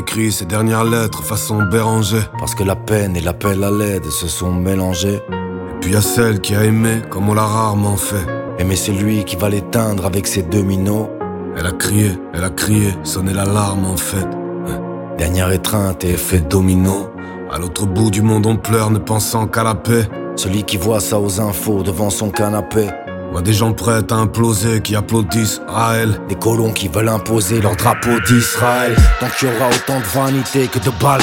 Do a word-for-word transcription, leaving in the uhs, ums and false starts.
écrit ces dernières lettres façon Béranger. Parce que la peine et l'appel à l'aide se sont mélangés. Et puis y'a celle qui a aimé comme on l'a rarement fait. Aimer celui qui va l'éteindre avec ses dominos. Elle a crié, elle a crié, sonné l'alarme en fait. Dernière étreinte et effet domino. À l'autre bout du monde on pleure ne pensant qu'à la paix. Celui qui voit ça aux infos devant son canapé. Voit des gens prêts à imploser qui applaudissent à elle. Des colons qui veulent imposer leur drapeau d'Israël. Tant qu'il y aura autant de vanité que de balles